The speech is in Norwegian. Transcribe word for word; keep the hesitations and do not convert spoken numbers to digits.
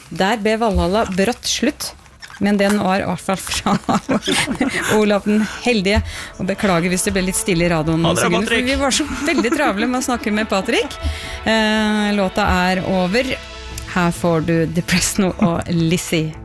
Der ble Valhalla brått slutt. Men den var I hvert fall fra Olav den heldige. Og beklager hvis det ble litt stille I radioen. For vi var så veldig travle med å snakke med Patrick. Eh, låta er over. Her får du Depresno og Lizzie.